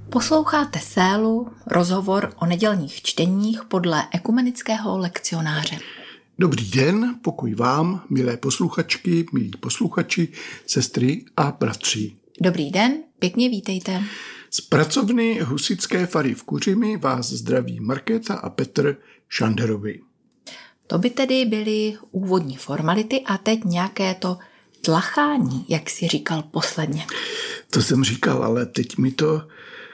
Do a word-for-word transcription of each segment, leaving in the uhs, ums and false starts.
Posloucháte Sélu, rozhovor o nedělních čteních podle ekumenického lekcionáře. Dobrý den, pokoj vám, milé posluchačky, milí posluchači, sestry a bratři. Dobrý den, pěkně vítejte. Z pracovny husitské fary v Kuřimi vás zdraví Markéta a Petr Šanderovi. To by tedy byly úvodní formality a teď nějaké to tlachání, jak jsi říkal posledně. To jsem říkal, ale teď mi to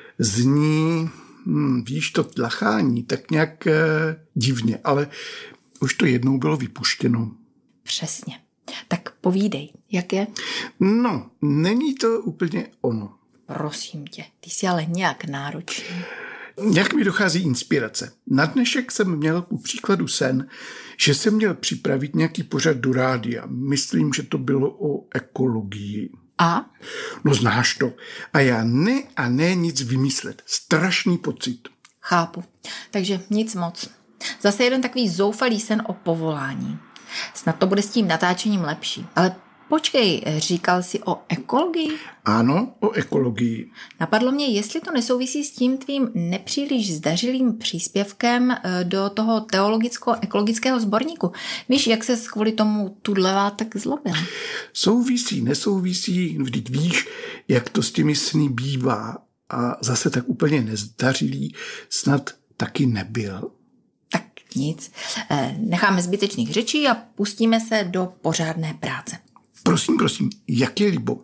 zní, hm, víš, to tlachání, tak nějak eh, divně, ale už to jednou bylo vypuštěno. Přesně. Tak povídej, jak je? No, není to úplně ono. Prosím tě, ty jsi ale nějak náročný. Jak mi dochází inspirace. Na dnešek jsem měl ku příkladu sen, že jsem měl připravit nějaký pořad do rádia. Myslím, že to bylo o ekologii. A? No znáš to. A já ne a ne nic vymyslet. Strašný pocit. Chápu. Takže nic moc. Zase jeden takový zoufalý sen o povolání. Snad to bude s tím natáčením lepší. Ale počkej, říkal jsi o ekologii? Ano, o ekologii. Napadlo mě, jestli to nesouvisí s tím tvým nepříliš zdařilým příspěvkem do toho teologicko-ekologického sborníku. Víš, jak se kvůli tomu Tudlevá tak zlobil? Souvisí, nesouvisí, vždyť víš, jak to s těmi sny bývá. A zase tak úplně nezdařilý snad taky nebyl. Tak nic. Necháme zbytečných řečí a pustíme se do pořádné práce. Prosím, prosím, jak je libo?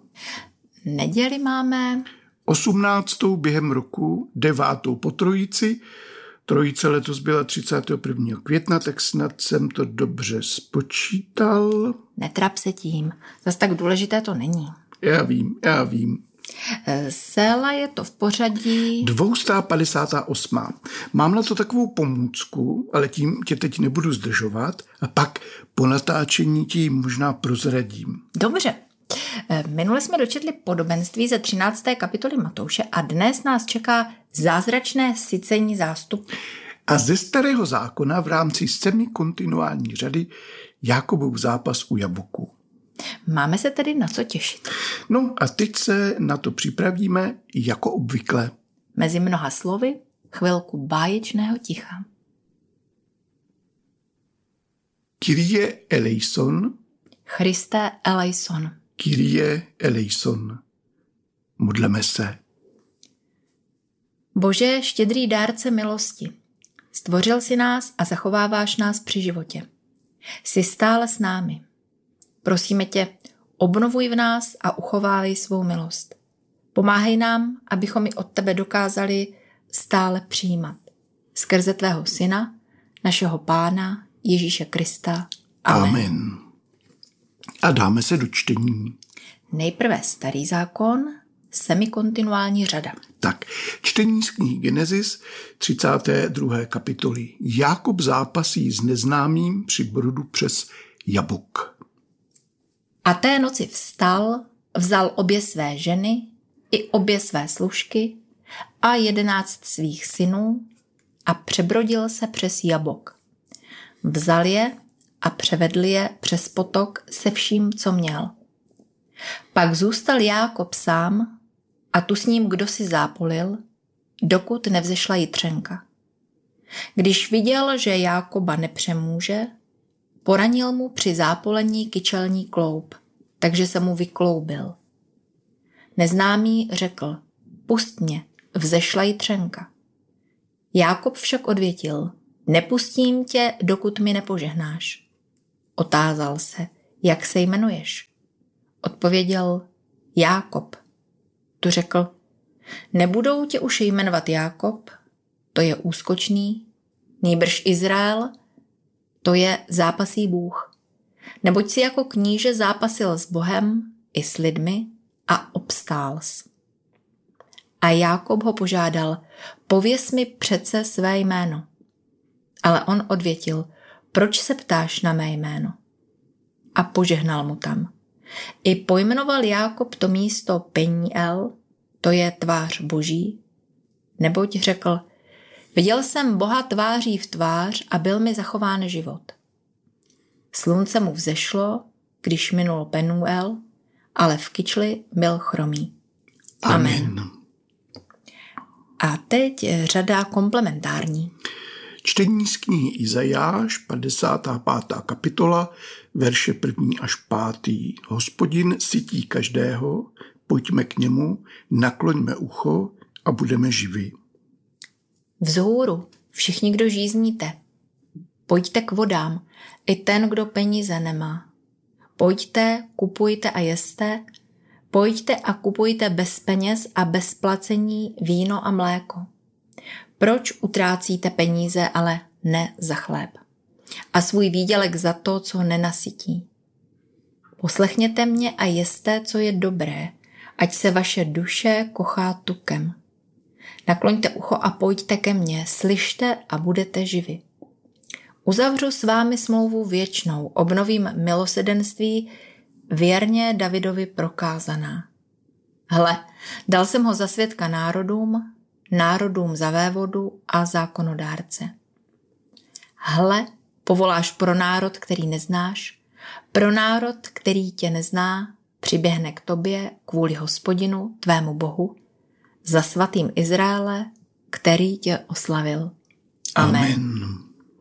Neděli máme... osmnáctou během roku, devátou po trojici. Trojice letos byla třicátého prvního května, tak snad jsem to dobře spočítal. Netrap se tím, zas tak důležité to není. Já vím, já vím. Séla je to v pořadí... dvě stě padesát osm. Mám na to takovou pomůcku, ale tím tě teď nebudu zdržovat a pak po natáčení ti možná prozradím. Dobře. Minule jsme dočetli podobenství ze třinácté kapitoly Matouše a dnes nás čeká zázračné sycení zástupu. A ze starého zákona v rámci semikontinuální řady Jákobův zápas u jablku. Máme se tedy na co těšit. No a teď se na to připravíme jako obvykle. Mezi mnoha slovy chvilku báječného ticha. Kyrie eleison. Christe eleison. Kyrie eleison. Modleme se. Bože, štědrý dárce milosti, stvořil si nás a zachováváš nás při životě. Jsi stále s námi. Prosíme tě, obnovuj v nás a uchovávej svou milost. Pomáhej nám, abychom ji od tebe dokázali stále přijímat. Skrze tvého syna, našeho Pána, Ježíše Krista. Amen. Amen. A dáme se do čtení. Nejprve Starý zákon, semikontinuální řada. Tak, čtení z knihy Genesis, třicáté druhé kapitoly. Jákob zápasí s neznámým při brodu přes Jabok. A té noci vstal, vzal obě své ženy i obě své služky a jedenáct svých synů a přebrodil se přes Jabok. Vzal je a převedl je přes potok se vším, co měl. Pak zůstal Jákob sám a tu s ním kdosi zápolil, dokud nevzešla jitřenka. Když viděl, že Jákoba nepřemůže, poranil mu při zápolení kyčelní kloub, takže se mu vykloubil. Neznámý řekl, pust mě, vzešla jitřenka. Jákob však odvětil, nepustím tě, dokud mi nepožehnáš. Otázal se, jak se jmenuješ? Odpověděl, Jákob. Tu řekl, nebudou tě už jmenovat Jákob, to je úskočný, nýbrž Izrael, to je zápasí Bůh. Neboť si jako kníže zápasil s Bohem i s lidmi a obstáls. A Jákob ho požádal, pověz mi přece své jméno. Ale on odvětil, proč se ptáš na mé jméno? A požehnal mu tam. I pojmenoval Jákob to místo Peniel, to je tvář Boží, neboť řekl, viděl jsem Boha tváří v tvář a byl mi zachován život. Slunce mu vzešlo, když minul Penuel, ale v kyčli byl chromý. Amen. teď řada komplementární. Čtení z knihy Izajáš, padesátá pátá kapitola, verše první až pátý. Hospodin sytí každého, pojďme k němu, nakloňme ucho a budeme živi. Vzhůru, všichni, kdo žízníte, pojďte k vodám, i ten, kdo peníze nemá. Pojďte, kupujte a jeste, pojďte a kupujte bez peněz a bez placení víno a mléko. Proč utrácíte peníze, ale ne za chléb? A svůj výdělek za to, co nenasytí. Poslechněte mě a jeste, co je dobré, ať se vaše duše kochá tukem. Nakloňte ucho a pojďte ke mně, slyšte a budete živi. Uzavřu s vámi smlouvu věčnou, obnovím milosedenství, věrně Davidovi prokázaná. Hle, dal jsem ho za svědka národům, národům za vévodu a zákonodárce. Hle, povoláš pro národ, který neznáš, pro národ, který tě nezná, přiběhne k tobě kvůli Hospodinu, tvému Bohu, za svatým Izraele, který tě oslavil. Amen. Amen.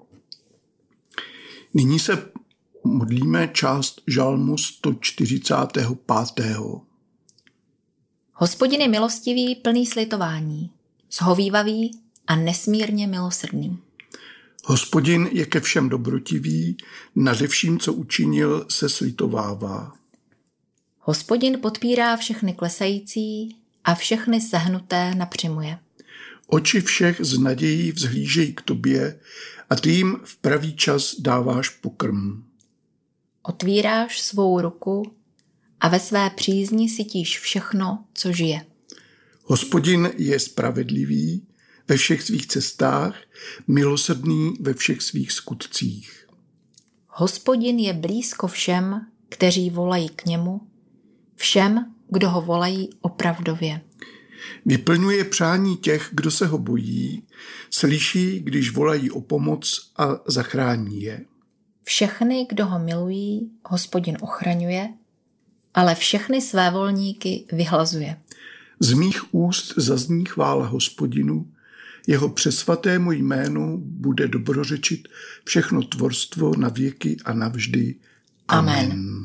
Nyní se modlíme část žalmu sto čtyřicátého pátého. Hospodin je milostivý, plný slitování, shovívavý a nesmírně milosrdný. Hospodin je ke všem dobrotivý, nade vším, co učinil, se slitovává. Hospodin podpírá všechny klesající a všechny sehnuté napřimuje. Oči všech s nadějí vzhlížejí k tobě a ty jim v pravý čas dáváš pokrm. Otvíráš svou ruku a ve své přízni sytíš všechno, co žije. Hospodin je spravedlivý ve všech svých cestách, milosrdný ve všech svých skutcích. Hospodin je blízko všem, kteří volají k němu, všem, kdo ho volají opravdově. Vyplňuje přání těch, kdo se ho bojí, slyší, když volají o pomoc a zachrání je. Všechny, kdo ho milují, Hospodin ochraňuje, ale všechny své volníky vyhlazuje. Z mých úst zazní chvála Hospodinu, jeho přesvatému jménu bude dobrořečit všechno tvorstvo na věky a navždy. Amen. Amen.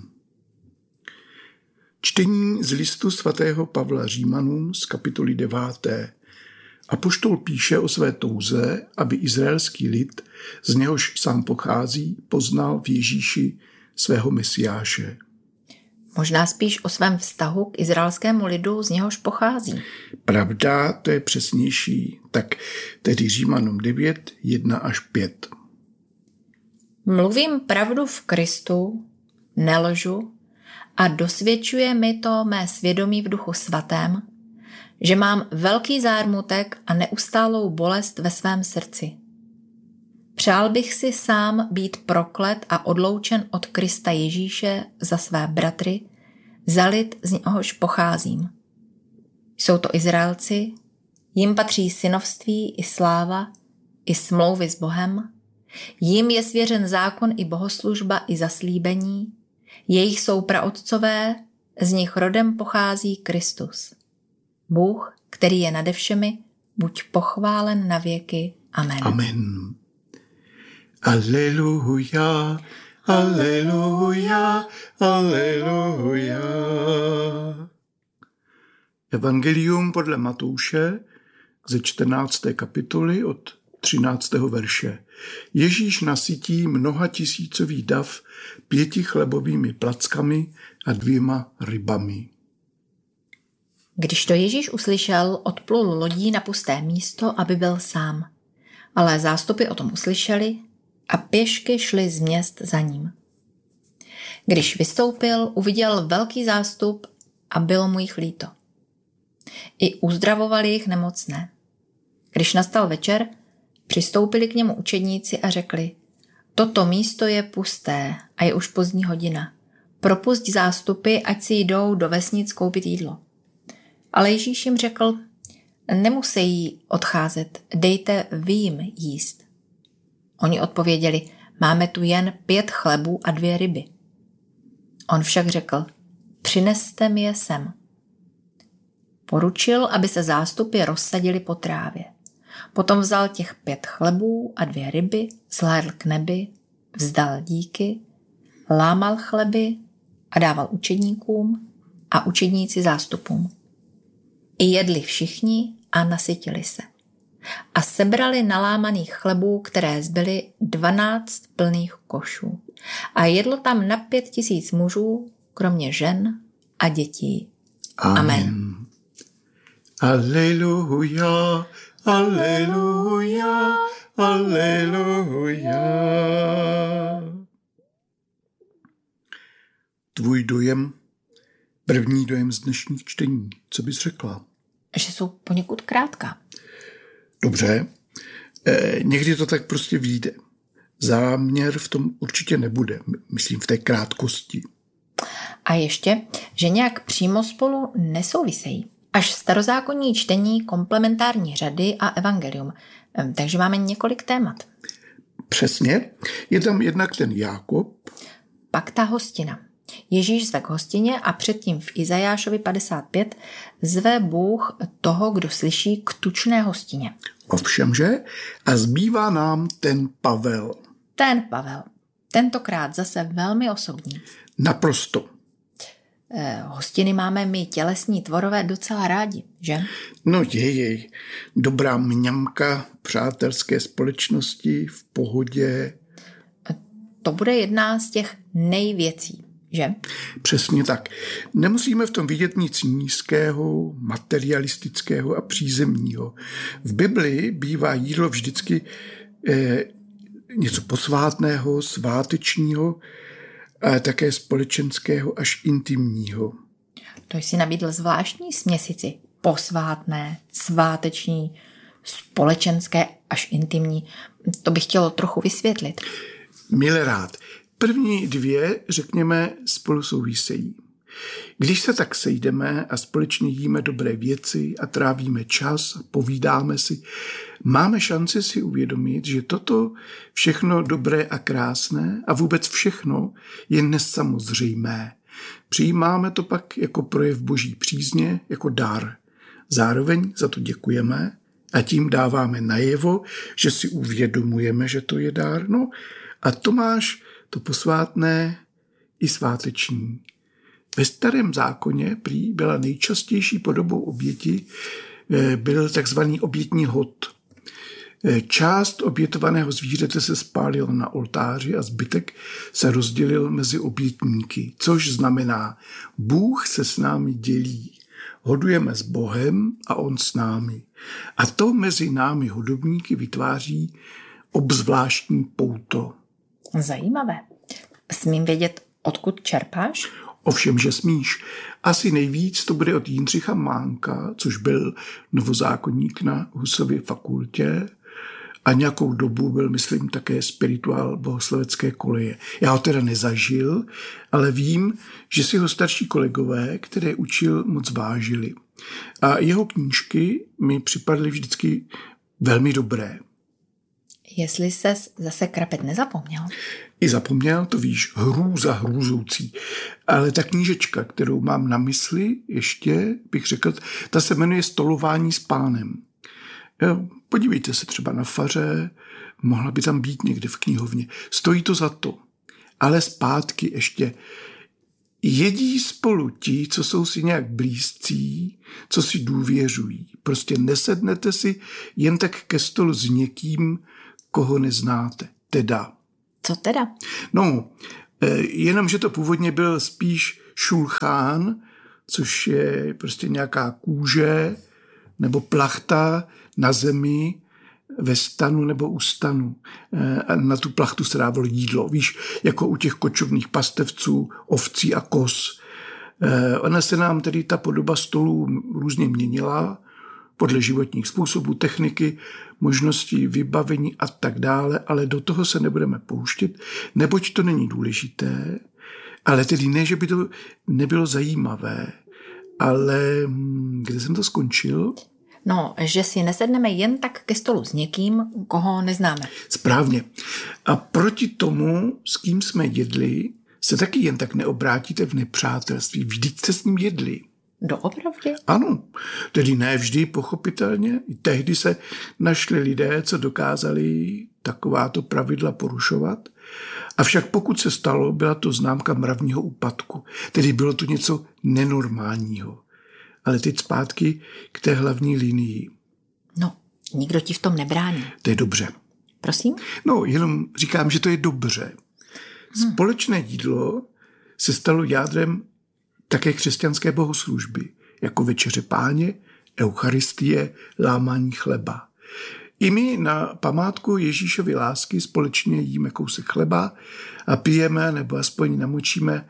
Čtení z listu svatého Pavla Římanům z kapitoly deváté. Apoštol píše o své touze, aby izraelský lid, z něhož sám pochází, poznal v Ježíši svého Mesiáše. Možná spíš o svém vztahu k izraelskému lidu, z něhož pochází. Pravda, to je přesnější. Tak tedy Římanům devět, jedna až pět. Mluvím pravdu v Kristu, nelžu, a dosvědčuje mi to mé svědomí v Duchu svatém, že mám velký zármutek a neustálou bolest ve svém srdci. Přál bych si sám být proklet a odloučen od Krista Ježíše za své bratry, za lid, z něhož pocházím. Jsou to Izraelci, jim patří synovství i sláva, i smlouvy s Bohem, jim je svěřen zákon i bohoslužba i zaslíbení, jejich jsou praotcové, z nich rodem pochází Kristus. Bůh, který je nade všemi, buď pochválen na věky. Amen. Amen. Aleluja, aleluja, aleluja. Evangelium podle Matouše ze čtrnácté kapitoly od třináctého verše. Ježíš nasytí mnoha tisícový dav pěti chlebovými plackami a dvěma rybami. Když to Ježíš uslyšel, odplul lodí na pusté místo, aby byl sám. Ale zástupy o tom uslyšeli a pěšky šly z měst za ním. Když vystoupil, uviděl velký zástup a bylo mu jich líto. I uzdravovali jich nemocné. Když nastal večer, přistoupili k němu učedníci a řekli: Toto místo je pusté a je už pozdní hodina. Propusť zástupy, ať si jdou do vesnic koupit jídlo. Ale Ježíš jim řekl: Nemusí odcházet, dejte vy jim jíst. Oni odpověděli: Máme tu jen pět chlebů a dvě ryby. On však řekl: Přineste mi je sem. poručil, aby se zástupy rozsadily po trávě. Potom vzal těch pět chlebů a dvě ryby, zhlédl k nebi, vzdal díky, lámal chleby a dával učedníkům a učedníci zástupům. I jedli všichni a nasytili se. A sebrali nalámaných chlebů, které zbyly dvanáct plných košů. A jedlo tam na pět tisíc mužů, kromě žen a dětí. Amen. Amen. Aleluja, aleluja, aleluja. Tvůj dojem, první dojem z dnešních čtení, co bys řekla? Že jsou poněkud krátká. Dobře, e, někdy to tak prostě vyjde. Záměr v tom určitě nebude, myslím v té krátkosti. A ještě, že nějak přímo spolu nesouvisejí. Až starozákonní čtení, komplementární řady a evangelium. Takže máme několik témat. Přesně. Je tam jednak ten Jákob. Pak ta hostina. Ježíš zve k hostině a předtím v Izajášovi padesát pět zve Bůh toho, kdo slyší, k tučné hostině. Ovšemže a zbývá nám ten Pavel. Ten Pavel. Tentokrát zase velmi osobní. Naprosto. Eh, hostiny máme my tělesní tvorové docela rádi, že? No jej, dobrá mňamka přátelské společnosti v pohodě. To bude jedna z těch nejvěcí, že? Přesně tak. Nemusíme v tom vidět nic nízkého, materialistického a přízemního. V Bibli bývá jídlo vždycky eh, něco posvátného, svátečního, ale také společenského až intimního. To jsi nabídl zvláštní směsici. Posvátné, sváteční, společenské až intimní. To bych chtělo trochu vysvětlit. Milé rád. První dvě, řekněme, spolu souvisejí. Když se tak sejdeme a společně jíme dobré věci a trávíme čas a povídáme si, máme šanci si uvědomit, že toto všechno dobré a krásné a vůbec všechno je nesamozřejmé. Přijímáme to pak jako projev boží přízně, jako dar. Zároveň za to děkujeme a tím dáváme najevo, že si uvědomujeme, že to je dar. No a to máš to posvátné i sváteční. Ve starém zákoně prý byla nejčastější podobou oběti, byl takzvaný obětní hod. Část obětovaného zvířete se spálila na oltáři a zbytek se rozdělil mezi obětníky, což znamená, Bůh se s námi dělí. Hodujeme s Bohem a on s námi. A to mezi námi hodobníky vytváří obzvláštní pouto. Zajímavé. Smím vědět, odkud čerpáš? Ovšem, že smíš. Asi nejvíc to bude od Jindřicha Mánka, což byl novozákonník na Husově fakultě a nějakou dobu byl, myslím, také spirituál bohoslovecké koleje. Já ho teda nezažil, ale vím, že si ho starší kolegové, které učil, moc vážili. A jeho knížky mi připadly vždycky velmi dobré. Jestli ses zase krapet nezapomněl. I zapomněl, to víš, hrůza hrůzoucí. Ale ta knížečka, kterou mám na mysli, ještě bych řekl, ta se jmenuje Stolování s Pánem. Jo, podívejte se třeba na faře, mohla by tam být někde v knihovně. Stojí to za to. Ale zpátky ještě. Jedí spolu ti, co jsou si nějak blízcí, co si důvěřují. Prostě nesednete si jen tak ke stolu s někým, koho neznáte. Teda. Co teda? No, jenom, že to původně byl spíš šulchán, což je prostě nějaká kůže nebo plachta na zemi ve stanu nebo u stanu. A na tu plachtu se dávalo jídlo. Víš, jako u těch kočovných pastevců, ovcí a koz. Ona se nám tedy ta podoba stolů různě měnila podle životních způsobů, techniky, možností, vybavení a tak dále, ale do toho se nebudeme pouštět, neboť to není důležité, ale tedy ne, že by to nebylo zajímavé, ale kde jsem to skončil? No, že si nesedneme jen tak ke stolu s někým, koho neznáme. Správně. A proti tomu, s kým jsme jedli, se taky jen tak neobrátíte v nepřátelství. Vždyť jste s ním jedli. Doopravdy? Ano, tedy ne vždy pochopitelně. I tehdy se našli lidé, co dokázali takováto pravidla porušovat. Avšak pokud se stalo, byla to známka mravního úpadku. Tedy bylo to něco nenormálního. Ale teď zpátky k té hlavní linii. No, nikdo ti v tom nebrání. To je dobře. Prosím? No, jenom říkám, že to je dobře. Společné jídlo se stalo jádrem také křesťanské bohoslužby, jako večeře Páně, eucharistie, lámání chleba. I my na památku Ježíšovy lásky společně jíme kousek chleba a pijeme, nebo aspoň namočíme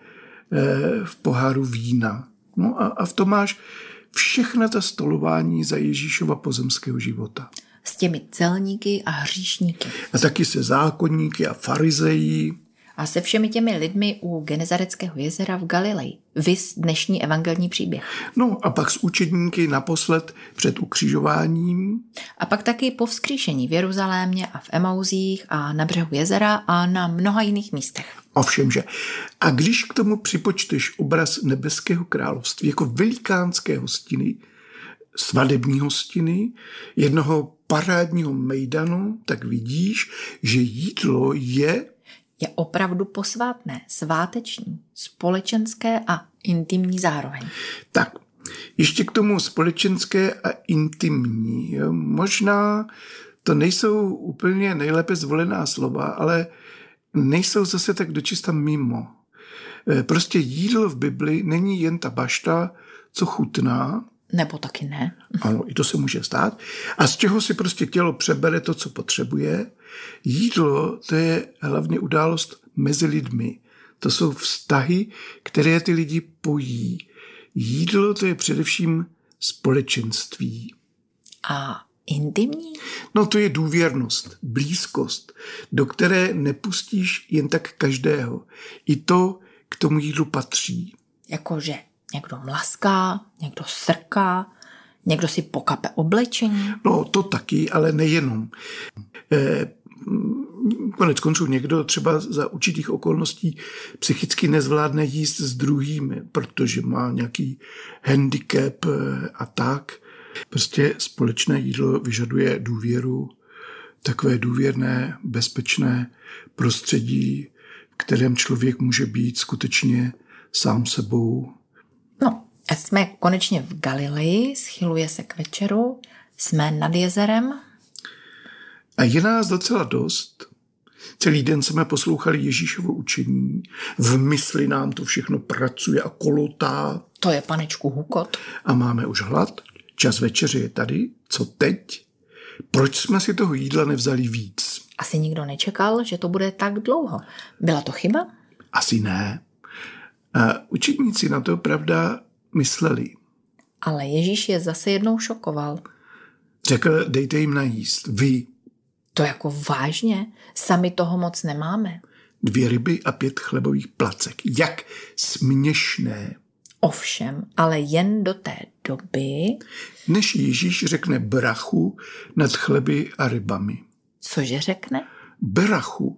v poháru vína. No a, a v tom máš všechna ta stolování za Ježíšova pozemského života. S těmi celníky a hříšníky. A taky se zákonníky a farizeji. A se všemi těmi lidmi u Genezareckého jezera v Galileji. Viz dnešní evangelní příběh. No a pak s učedníky naposled před ukřižováním. A pak taky po vzkříšení v Jeruzalémě a v Emauzích a na břehu jezera a na mnoha jiných místech. Ovšemže. A když k tomu připočteš obraz nebeského království jako velikánské hostiny, svadební hostiny, jednoho parádního mejdanu, tak vidíš, že jídlo je je opravdu posvátné, sváteční, společenské a intimní zároveň. Tak, ještě k tomu společenské a intimní. Jo? Možná to nejsou úplně nejlépe zvolená slova, ale nejsou zase tak dočista mimo. Prostě jídlo v Bibli není jen ta bašta, co chutná. Nebo taky ne. Ano, i to se může stát. A z čeho si prostě tělo přebere to, co potřebuje. Jídlo, to je hlavně událost mezi lidmi. To jsou vztahy, které ty lidi pojí. Jídlo, to je především společenství. A intimní? No to je důvěrnost, blízkost, do které nepustíš jen tak každého. I to k tomu jídlu patří. Jakože někdo mlaská, někdo srká, někdo si pokape oblečení. No to taky, ale nejenom. E, konec konců někdo třeba za určitých okolností psychicky nezvládne jíst s druhými, protože má nějaký handicap a tak. Prostě společné jídlo vyžaduje důvěru, takové důvěrné, bezpečné prostředí, v kterém člověk může být skutečně sám sebou. No, a jsme konečně v Galileji, schyluje se k večeru, jsme nad jezerem. A je nás docela dost. Celý den jsme poslouchali Ježíšovo učení, v mysli nám to všechno pracuje a kolotá. To je, panečku, hukot. A máme už hlad, čas večeře je tady, co teď? Proč jsme si toho jídla nevzali víc? Asi nikdo nečekal, že to bude tak dlouho. Byla to chyba? Asi ne. A učedníci na to pravda mysleli. Ale Ježíš je zase jednou šokoval. Řekl, dejte jim najíst, vy. To jako vážně? Sami toho moc nemáme. Dvě ryby a pět chlebových placek. Jak směšné. Ovšem, ale jen do té doby, než Ježíš řekne brachu nad chleby a rybami. Cože řekne? Brachu,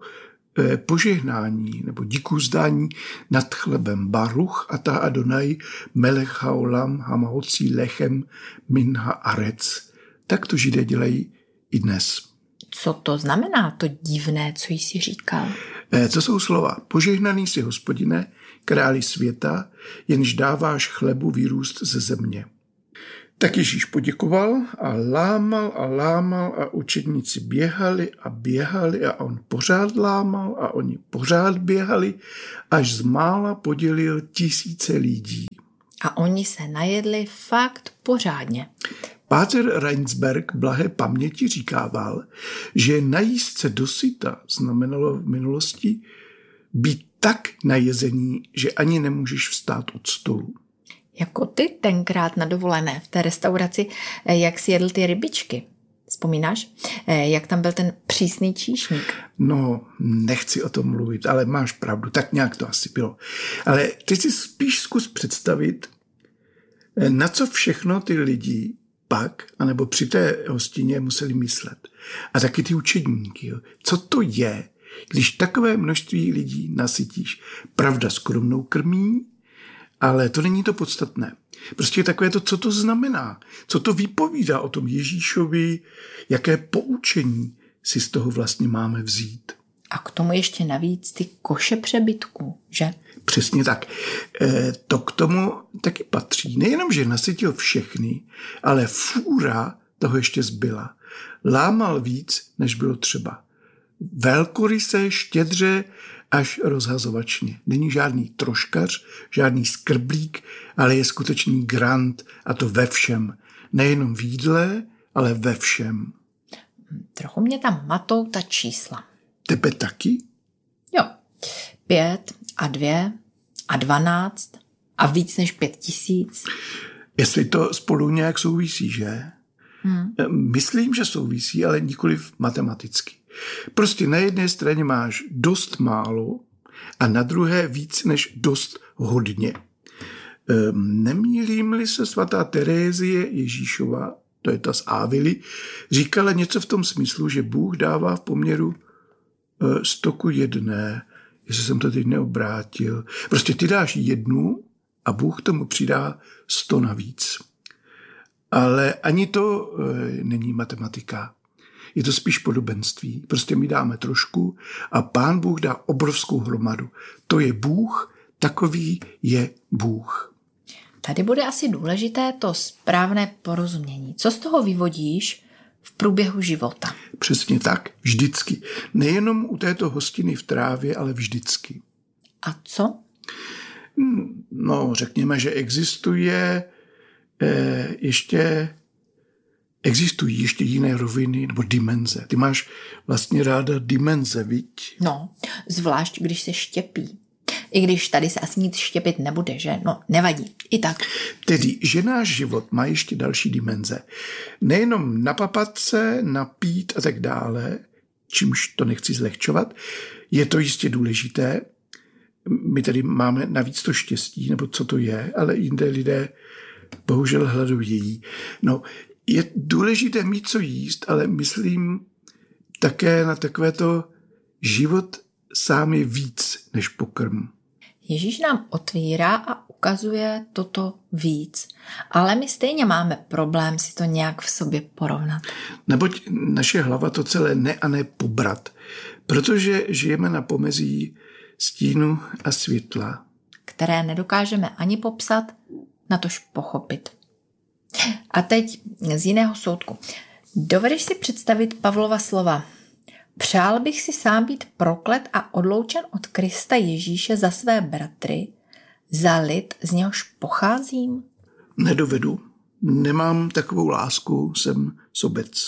požehnání nebo díkůzdání nad chlebem. Baruch ata Adonai melech haolam hamahocí lechem minha arec. Tak to Židé dělají i dnes. Co to znamená, to divné, co jsi říkal? Co jsou slova? Požehnaný jsi, Hospodine, králi světa, jenž dáváš chlebu vyrůst ze země. Tak Ježíš poděkoval a lámal a lámal a učedníci běhali a běhali a on pořád lámal a oni pořád běhali, až z mála podělil tisíce lidí. A oni se najedli fakt pořádně. Páter Reinsberg blahé paměti říkával, že najíst se dosyta znamenalo v minulosti být tak najezený, že ani nemůžeš vstát od stolu. Jako ty tenkrát na dovolené v té restauraci, jak si jedl ty rybičky. Vzpomínáš? Jak tam byl ten přísný číšník? No, nechci o tom mluvit, ale máš pravdu, tak nějak to asi bylo. Ale ty si spíš zkus představit, na co všechno ty lidi pak, anebo při té hostině museli myslet. A taky ty učedníky. Jo. Co to je, když takové množství lidí nasytíš? Pravda skromnou krmí, Ale to není to podstatné. Prostě takové to, co to znamená, co to vypovídá o tom Ježíšovi, jaké poučení si z toho vlastně máme vzít. A k tomu ještě navíc ty koše přebytků, že? Přesně tak. E, to k tomu taky patří. Nejenom, že nasytil všechny, ale fůra toho ještě zbyla. Lámal víc, než bylo třeba. Velkoryse, štědře, až rozhazovačně. Není žádný troškař, žádný skrblík, ale je skutečný grant, a to ve všem. Nejenom v jídle, ale ve všem. Trochu mě tam matou ta čísla. Tebe taky? Jo. Pět a dvě a dvanáct a víc než pět tisíc. Jestli to spolu nějak souvisí, že? Hmm. Myslím, že souvisí, ale nikoliv matematicky. Prostě na jedné straně máš dost málo a na druhé víc než dost hodně. Nemýlím-li se svatá Terézie Ježíšova, to je ta z Ávily, říkala něco v tom smyslu, že Bůh dává v poměru sto ku jedné, jestli jsem to teď neobrátil. Prostě ty dáš jednu a Bůh tomu přidá sto navíc. Ale ani to e, není matematika. Je to spíš podobenství. Prostě my dáme trošku a Pán Bůh dá obrovskou hromadu. To je Bůh, takový je Bůh. Tady bude asi důležité to správné porozumění. Co z toho vyvodíš v průběhu života? Přesně tak, vždycky. Nejenom u této hostiny v trávě, ale vždycky. A co? No, řekněme, že existuje eh, ještě... Existují ještě jiné roviny nebo dimenze. Ty máš vlastně ráda dimenze, viď? No, zvlášť když se štěpí. I když tady se asi nic štěpit nebude, že? No, nevadí. I tak. Tedy, že náš život má ještě další dimenze. Nejenom napapat se, napít a tak dále, čímž to nechci zlehčovat, je to jistě důležité. My tady máme navíc to štěstí, nebo co to je, ale jinde lidé bohužel hladovějí. No, je důležité mít co jíst, ale myslím také na takovéto život sám je víc než pokrm. Ježíš nám otvírá a ukazuje toto víc, ale my stejně máme problém si to nějak v sobě porovnat. Neboť naše hlava to celé ne a ne pobrat, protože žijeme na pomezí stínu a světla, které nedokážeme ani popsat, natož pochopit. A teď z jiného soudku. Dovedeš si představit Pavlova slova? Přál bych si sám být proklet a odloučen od Krista Ježíše za své bratry, za lid, z něhož pocházím? Nedovedu. Nemám takovou lásku, jsem sobec.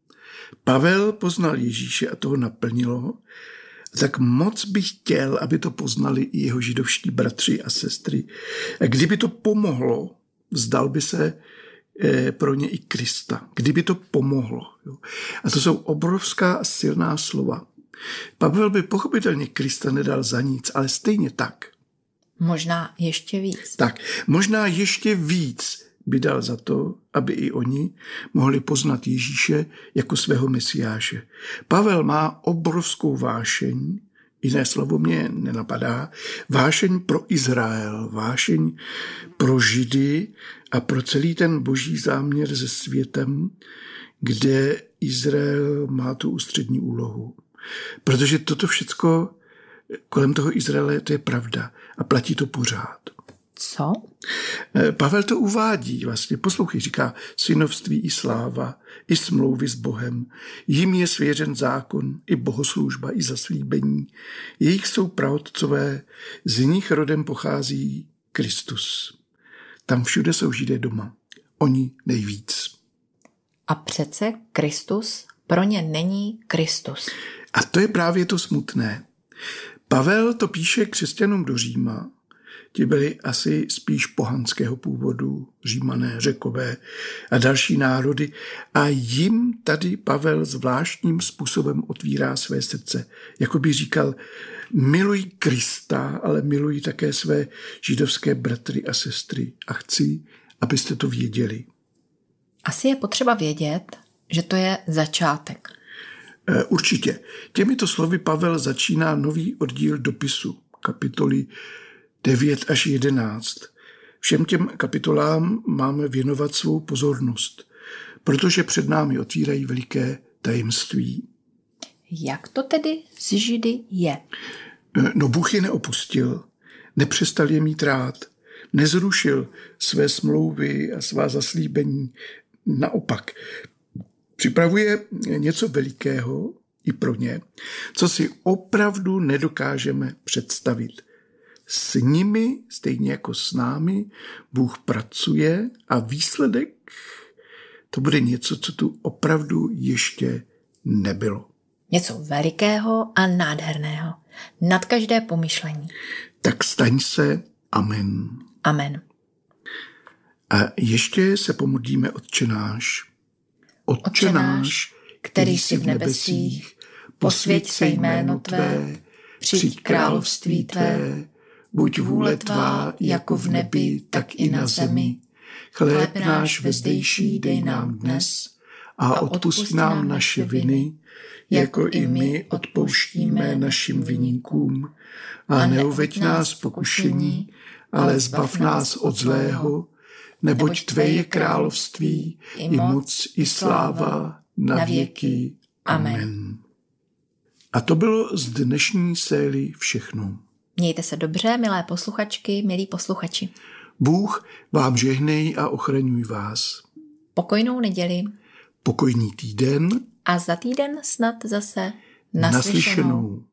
Pavel poznal Ježíše a toho naplnilo, tak moc bych chtěl, aby to poznali i jeho židovští bratři a sestry. A kdyby to pomohlo, vzdal by se pro ně i Krista. Kdyby to pomohlo. Jo. A to jsou obrovská a silná slova. Pavel by pochopitelně Krista nedal za nic, ale stejně tak. Možná ještě víc. Tak, možná ještě víc by dal za to, aby i oni mohli poznat Ježíše jako svého mesiáše. Pavel má obrovskou vášeň, jiné slovo mě nenapadá, vášeň pro Izrael, vášeň pro Židy a pro celý ten boží záměr se světem, kde Izrael má tu ústřední úlohu. Protože toto všecko kolem toho Izraele, to je pravda a platí to pořád. Co? Pavel to uvádí vlastně, poslouchej, říká synovství i sláva, i smlouvy s Bohem. Jim je svěřen zákon, i bohoslužba, i zaslíbení. Jejich jsou praotcové, z nich rodem pochází Kristus. Tam všude jsou Židé doma. Oni nejvíc. A přece Kristus pro ně není Kristus. A to je právě to smutné. Pavel to píše křesťanům do Říma. Ti byli asi spíš pohanského původu, Římané, Řekové a další národy. A jim tady Pavel zvláštním způsobem otvírá své srdce. Jako by říkal, miluj Krista, ale miluj také své židovské bratry a sestry. A chci, abyste to věděli. Asi je potřeba vědět, že to je začátek. Určitě. Těmito slovy Pavel začíná nový oddíl dopisu, kapitoly devět až jedenáct. Všem těm kapitolám máme věnovat svou pozornost, protože před námi otvírají veliké tajemství. Jak to tedy s Židy je? No, Bůh je neopustil, nepřestal je mít rád, nezrušil své smlouvy a svá zaslíbení. Naopak, připravuje něco velikého i pro ně, co si opravdu nedokážeme představit. S nimi, stejně jako s námi, Bůh pracuje a výsledek to bude něco, co tu opravdu ještě nebylo. Něco velikého a nádherného, nad každé pomyšlení. Tak staň se, amen. Amen. A ještě se pomodlíme Otče náš. Otče náš, který jsi v nebesích, posvěť se jméno tvé, přijď království tvé, buď vůle tvá jako v nebi, tak i na zemi. Chléb náš vezdejší dej nám dnes a odpusť nám naše viny, jako i my odpouštíme našim viníkům. A neuveď nás pokušení, ale zbav nás od zlého, neboť tvé je království, i moc, i sláva, na věky. Amen. A to bylo z dnešní série všechno. Mějte se dobře, milé posluchačky, milí posluchači. Bůh vám žehnej a ochraňuj vás. Pokojnou neděli. Pokojný týden. A za týden snad zase naslyšenou. naslyšenou.